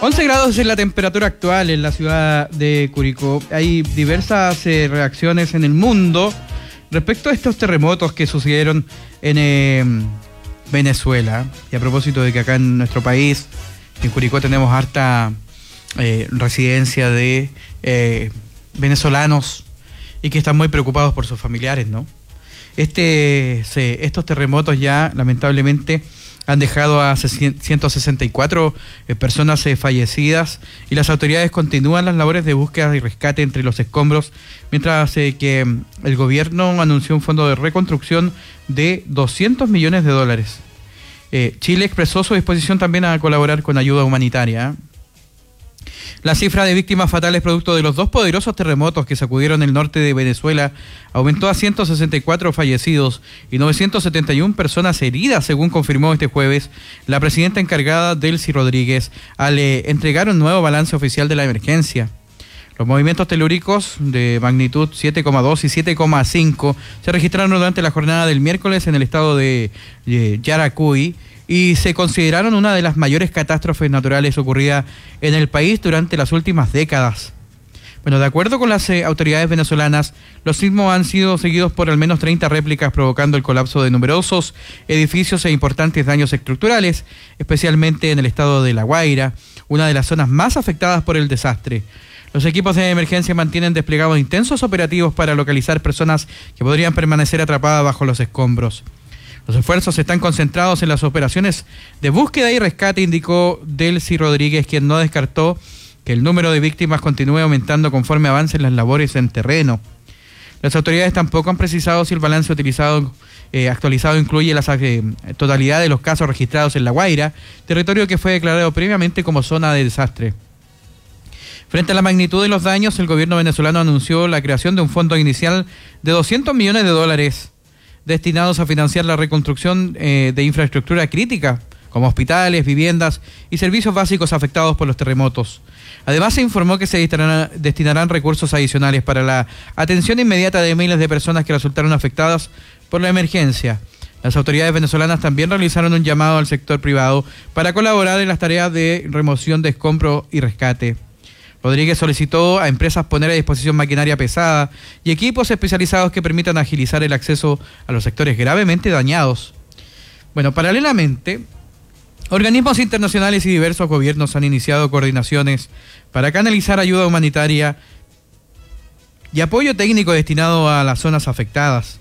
11 grados es la temperatura actual en la ciudad de Curicó. Hay diversas reacciones en el mundo respecto a estos terremotos que sucedieron en Venezuela. Y a propósito de que acá en nuestro país, en Curicó, tenemos harta residencia de venezolanos y que están muy preocupados por sus familiares, ¿no? Estos terremotos ya, lamentablemente, han dejado a 164 personas fallecidas y las autoridades continúan las labores de búsqueda y rescate entre los escombros, mientras que el gobierno anunció un fondo de reconstrucción de $200 millones. Chile expresó su disposición también a colaborar con ayuda humanitaria. La cifra de víctimas fatales producto de los dos poderosos terremotos que sacudieron el norte de Venezuela aumentó a 164 fallecidos y 971 personas heridas, según confirmó este jueves la presidenta encargada, Delcy Rodríguez, al entregar un nuevo balance oficial de la emergencia. Los movimientos telúricos de magnitud 7,2 y 7,5 se registraron durante la jornada del miércoles en el estado de Yaracuy, y se consideraron una de las mayores catástrofes naturales ocurridas en el país durante las últimas décadas. Bueno, de acuerdo con las autoridades venezolanas, los sismos han sido seguidos por al menos 30 réplicas, provocando el colapso de numerosos edificios e importantes daños estructurales, especialmente en el estado de La Guaira, una de las zonas más afectadas por el desastre. Los equipos de emergencia mantienen desplegados intensos operativos para localizar personas que podrían permanecer atrapadas bajo los escombros. Los esfuerzos están concentrados en las operaciones de búsqueda y rescate, indicó Delcy Rodríguez, quien no descartó que el número de víctimas continúe aumentando conforme avancen las labores en terreno. Las autoridades tampoco han precisado si el balance actualizado incluye la totalidad de los casos registrados en La Guaira, territorio que fue declarado previamente como zona de desastre. Frente a la magnitud de los daños, el gobierno venezolano anunció la creación de un fondo inicial de $200 millones destinados a financiar la reconstrucción de infraestructura crítica, como hospitales, viviendas y servicios básicos afectados por los terremotos. Además, se informó que se destinarán recursos adicionales para la atención inmediata de miles de personas que resultaron afectadas por la emergencia. Las autoridades venezolanas también realizaron un llamado al sector privado para colaborar en las tareas de remoción de escombros y rescate. Rodríguez solicitó a empresas poner a disposición maquinaria pesada y equipos especializados que permitan agilizar el acceso a los sectores gravemente dañados. Bueno, paralelamente, organismos internacionales y diversos gobiernos han iniciado coordinaciones para canalizar ayuda humanitaria y apoyo técnico destinado a las zonas afectadas.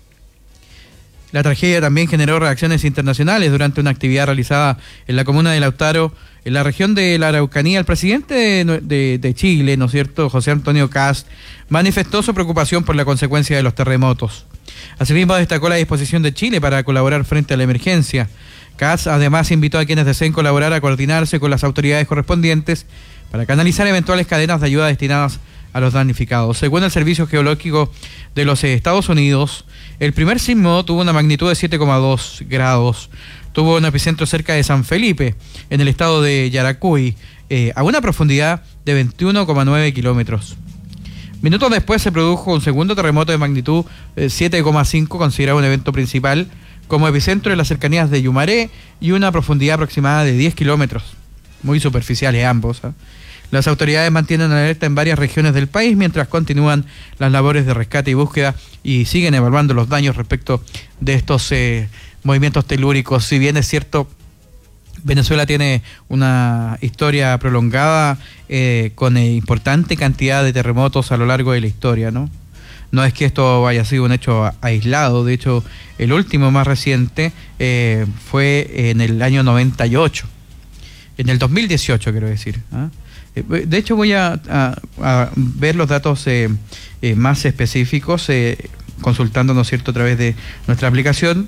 La tragedia también generó reacciones internacionales durante una actividad realizada en la comuna de Lautaro, en la región de la Araucanía. El presidente de Chile, ¿no es cierto?, José Antonio Kast, manifestó su preocupación por la consecuencia de los terremotos. Asimismo, destacó la disposición de Chile para colaborar frente a la emergencia. Kast además invitó a quienes deseen colaborar a coordinarse con las autoridades correspondientes para canalizar eventuales cadenas de ayuda destinadas a los damnificados. Según el Servicio Geológico de los Estados Unidos, el primer sismo tuvo una magnitud de 7,2 grados. Tuvo un epicentro cerca de San Felipe, en el estado de Yaracuy, a una profundidad de 21,9 kilómetros. Minutos después se produjo un segundo terremoto de magnitud 7,5, considerado un evento principal, como epicentro en las cercanías de Yumaré y una profundidad aproximada de 10 kilómetros. Muy superficiales ambos, ¿eh? Las autoridades mantienen alerta en varias regiones del país mientras continúan las labores de rescate y búsqueda y siguen evaluando los daños respecto de estos movimientos telúricos. Si bien es cierto, Venezuela tiene una historia prolongada con importante cantidad de terremotos a lo largo de la historia, ¿no? No es que esto haya sido un hecho aislado. De hecho, el último más reciente fue en el año 98, en el 2018 quiero decir, ¿eh? De hecho, voy a ver los datos más específicos, consultando, ¿no es cierto?, a través de nuestra aplicación,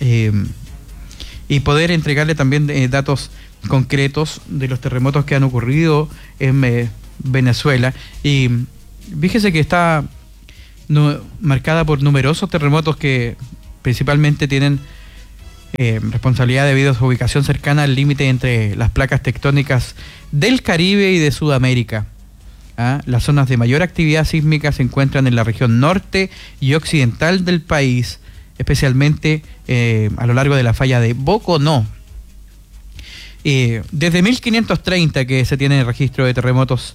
y poder entregarle también datos concretos de los terremotos que han ocurrido en Venezuela. Y fíjese que está marcada por numerosos terremotos que principalmente tienen responsabilidad debido a su ubicación cercana al límite entre las placas tectónicas del Caribe y de Sudamérica. Las zonas de mayor actividad sísmica se encuentran en la región norte y occidental del país, especialmente a lo largo de la falla de Boconó. Desde 1530 que se tiene registro de terremotos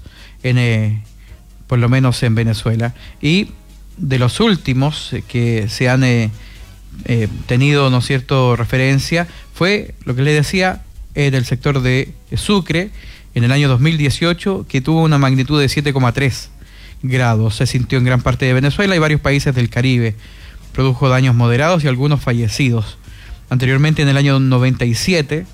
por lo menos en Venezuela, y de los últimos que se han tenido, ¿no es cierto?, referencia, fue lo que les decía en el sector de Sucre en el año 2018, que tuvo una magnitud de 7,3 grados. Se sintió en gran parte de Venezuela y varios países del Caribe. Produjo daños moderados y algunos fallecidos. Anteriormente, en el año 97,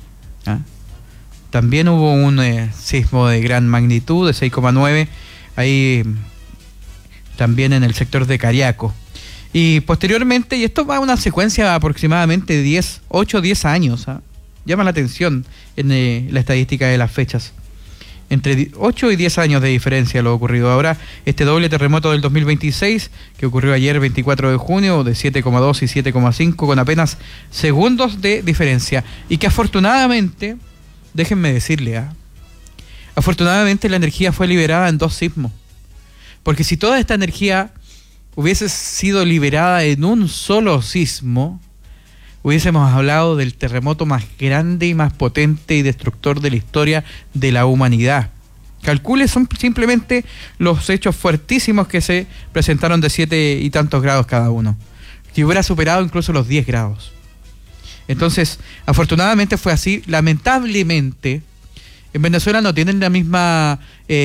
también hubo un sismo de gran magnitud, de 6,9, ahí también en el sector de Cariaco. Y posteriormente, y esto va a una secuencia aproximadamente de 8 o 10 años, llama la atención en la estadística de las fechas. Entre 8 y 10 años de diferencia lo ocurrido. Ahora, este doble terremoto del 2026, que ocurrió ayer 24 de junio, de 7,2 y 7,5, con apenas segundos de diferencia. Y que afortunadamente, déjenme decirle, afortunadamente la energía fue liberada en 2 sismos. Porque si toda esta energía hubiese sido liberada en un solo sismo, hubiésemos hablado del terremoto más grande y más potente y destructor de la historia de la humanidad. Calcule, son simplemente los hechos fuertísimos que se presentaron de 7 y tantos grados cada uno, que hubiera superado incluso los 10 grados. Entonces, afortunadamente fue así. Lamentablemente, en Venezuela no tienen la misma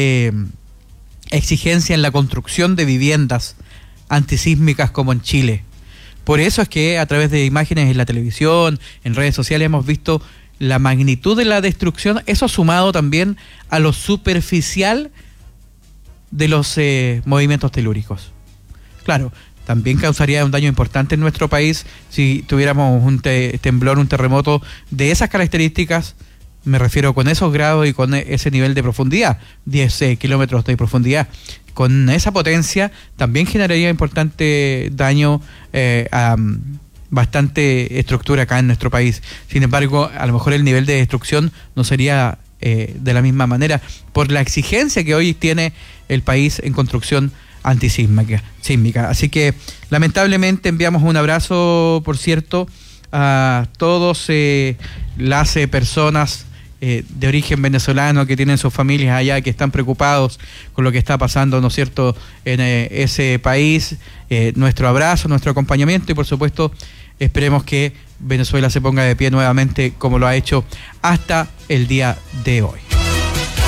exigencia en la construcción de viviendas antisísmicas como en Chile. Por eso es que a través de imágenes en la televisión, en redes sociales, hemos visto la magnitud de la destrucción, eso sumado también a lo superficial de los movimientos telúricos. Claro, también causaría un daño importante en nuestro país si tuviéramos un temblor, un terremoto de esas características, me refiero con esos grados y con ese nivel de profundidad, 10 kilómetros de profundidad. Con esa potencia también generaría importante daño a bastante estructura acá en nuestro país. Sin embargo, a lo mejor el nivel de destrucción no sería de la misma manera por la exigencia que hoy tiene el país en construcción antisísmica. Así que lamentablemente enviamos un abrazo, por cierto, a todos las personas de origen venezolano que tienen sus familias allá, que están preocupados con lo que está pasando, ¿no es cierto?, en ese país. Nuestro abrazo, nuestro acompañamiento y por supuesto esperemos que Venezuela se ponga de pie nuevamente como lo ha hecho hasta el día de hoy.